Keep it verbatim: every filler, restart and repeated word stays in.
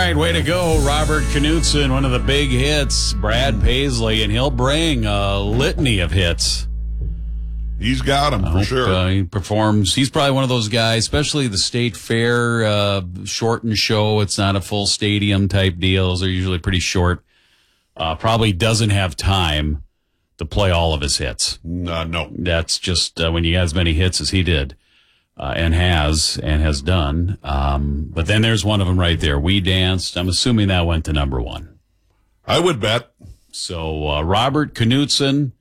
right, way to go, Robert Knutson, one of the big hits, Brad Paisley, and he'll bring a litany of hits. He's got them, for sure. Uh, he performs. He's probably one of those guys, especially the State Fair uh, shortened show. It's not a full stadium type deals. They're usually pretty short. Uh, probably doesn't have time to play all of his hits. Uh, no. That's just uh, when you got as many hits as he did uh, and has and has done. Um, but then there's one of them right there. We Danced. I'm assuming that went to number one. I would bet. So uh, Robert Knutson.